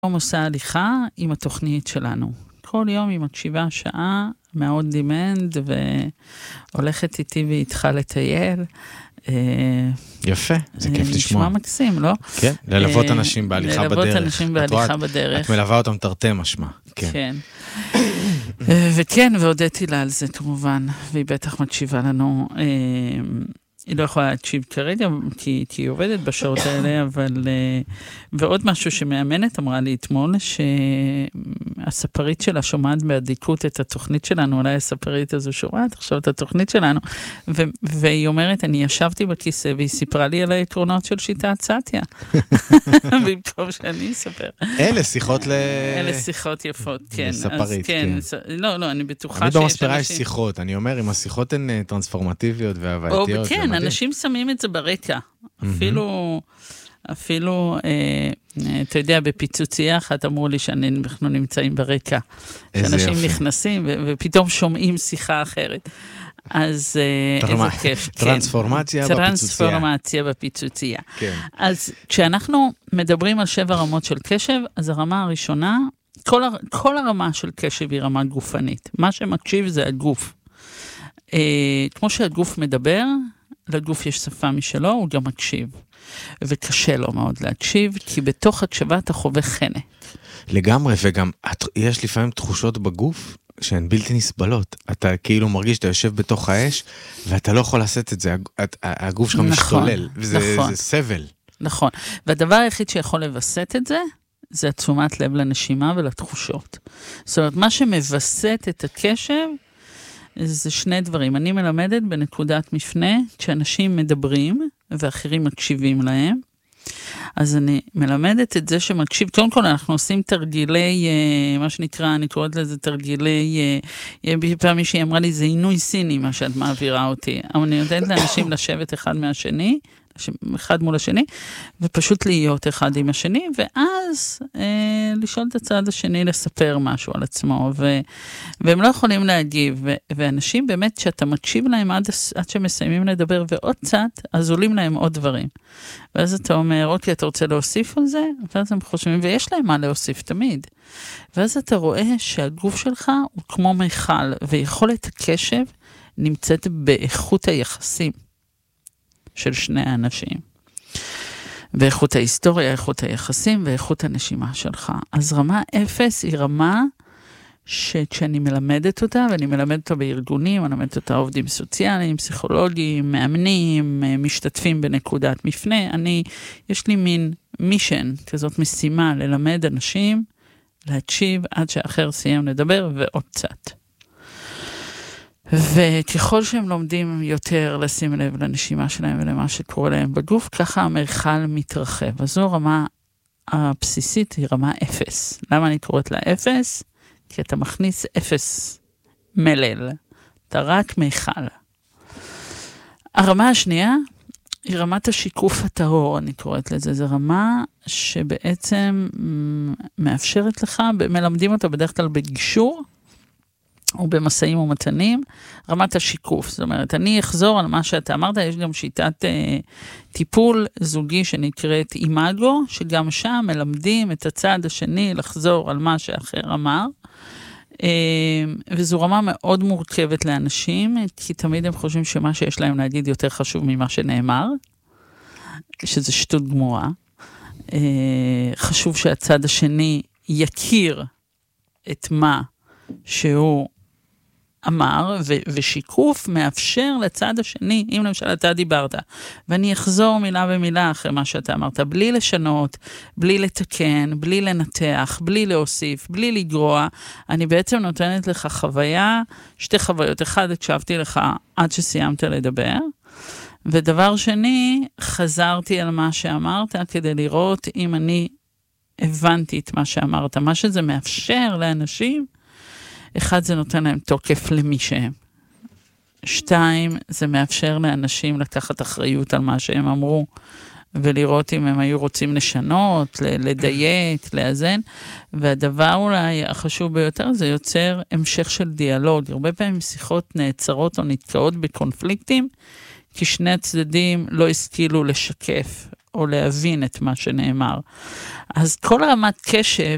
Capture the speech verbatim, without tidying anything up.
יום עושה הליכה עם התוכנית שלנו. כל יום היא מקשיבה שעה מאוד דימנד, והולכת איתי ואיתך לטייל. יפה, זה כיף לשמוע. נשמע מקסים, לא? כן, ללוות אנשים בהליכה בדרך. ללוות אנשים בהליכה בדרך. את מלווה אותם תרתי משמע. כן. וכן, והודיתי לה על זה כמובן, והיא בטח מקשיבה לנו. היא לא יכולה להקשיב כרגע, כי, כי היא עובדת בשעות האלה, אבל... ועוד משהו שמאמנת אמרה לי אתמול, שהספרית שלה שומעת באדיקות את התוכנית שלנו, אולי הספרית הזו שומעת עכשיו את התוכנית שלנו, ו, והיא אומרת, אני ישבתי בכיסא, והיא סיפרה לי על העקרונות של שיטת סאטיה. במקום שאני אספר. אלה שיחות ל... אלה שיחות יפות, כן. לספרית, כן. לא, לא, אני בטוחה שיש אנשים... אני במספרה יש שיחות, אני אומר, אם השיחות הן טרנספורמטיביות והווייתיות, כן, אנשים שמים את זה ברקע. אפילו, אפילו, אתה יודע, בפיצוצייה אחת אמרו לי שאנחנו נמצאים ברקע. שאנשים נכנסים ופתאום שומעים שיחה אחרת. אז איזה כיף. טרנספורמציה בפיצוצייה. טרנספורמציה בפיצוצייה. אז כשאנחנו מדברים על שבע רמות של קשב, אז הרמה הראשונה, כל הרמה של קשב היא רמה גופנית. מה שמקשיב זה הגוף. כמו שהגוף מדבר, לגוף יש שפה משלו, הוא גם מקשיב. וקשה לו מאוד להקשיב, כי בתוך הקשבה אתה חווה חנק. לגמרי, וגם יש לפעמים תחושות בגוף שהן בלתי נסבלות. אתה כאילו מרגיש, אתה יושב בתוך האש, ואתה לא יכול לעשות את זה. הגוף שלך משתולל, וזה סבל. נכון. והדבר היחיד שיכול לבסט את זה, זה התשומת לב לנשימה ולתחושות. זאת אומרת, מה שמבסט את הקשב, זה שני דברים. אני מלמדת בנקודת מפנה, כשאנשים מדברים, ואחרים מקשיבים להם, אז אני מלמדת את זה שמקשיב, קודם כל אנחנו עושים תרגילי, מה שנקרא, אני קוראת לזה תרגילי, פעם מישהי אמרה לי, זה עינוי סיני מה שאת מעבירה אותי, אבל אני נותנת לאנשים לשבת אחד מהשני, אחד מול השני, ופשוט להיות אחד עם השני, ואז אה, לשאול את הצד השני לספר משהו על עצמו, ו, והם לא יכולים להגיב, ו, ואנשים באמת שאתה מקשיב להם עד, עד שמסיימים לדבר, ועוד קצת, אז עולים להם עוד דברים. ואז אתה אומר, אוקיי, אתה רוצה להוסיף על זה? ואז הם חושבים, ויש להם מה להוסיף תמיד. ואז אתה רואה שהגוף שלך הוא כמו מיכל, ויכולת הקשב נמצאת באיכות היחסים. של שני האנשים. ואיכות ההיסטוריה, איכות היחסים ואיכות הנשימה שלך. אז רמה אפס היא רמה שכשאני מלמדת אותה, ואני מלמדת אותה בארגונים, אני מלמדת אותה עובדים סוציאליים, פסיכולוגיים, מאמנים, משתתפים בנקודת מפנה. אני, יש לי מין מישן, כזאת משימה, ללמד אנשים, להקשיב עד שאחר סיים לדבר ועוד קצת. וככל שהם לומדים יותר לשים לב לנשימה שלהם ולמה שקורה להם בגוף, ככה המרחל מתרחב. אז זו רמה הבסיסית, היא רמה אפס. למה אני קוראת לה אפס? כי אתה מכניס אפס מלל. אתה רק מיכל. הרמה השנייה היא רמת השיקוף הטהור, אני קוראת לזה. זו רמה שבעצם מאפשרת לך, מלמדים אותה בדרך כלל בגישור, או במסעים ומתנים, רמת השיקוף. זאת אומרת, אני אחזור על מה שאתה אמרת, יש גם שיטת אה, טיפול זוגי שנקראת אימאגו, שגם שם מלמדים את הצד השני לחזור על מה שאחר אמר, אה, וזו רמה מאוד מורכבת לאנשים, כי תמיד הם חושבים שמה שיש להם להגיד יותר חשוב ממה שנאמר, שזה שטות גמורה. אה, חשוב שהצד השני יכיר את מה שהוא אמר, ו- ושיקוף מאפשר לצד השני, אם למשל אתה דיברת, ואני אחזור מילה במילה אחרי מה שאתה אמרת, בלי לשנות, בלי לתקן, בלי לנתח, בלי להוסיף, בלי לגרוע, אני בעצם נותנת לך חוויה, שתי חוויות, אחד הקשבתי לך עד שסיימת לדבר, ודבר שני, חזרתי על מה שאמרת, כדי לראות אם אני הבנתי את מה שאמרת, מה שזה מאפשר לאנשים, אחד, זה נותן להם תוקף למי שהם. שתיים, זה מאפשר לאנשים לקחת אחריות על מה שהם אמרו, ולראות אם הם היו רוצים לשנות, לדייק, לאזן. והדבר אולי החשוב ביותר, זה יוצר המשך של דיאלוג. הרבה פעמים שיחות נעצרות או נתקעות בקונפליקטים, כי שני הצדדים לא השכילו לשקף, או להבין את מה שנאמר. אז כל רמת קשב,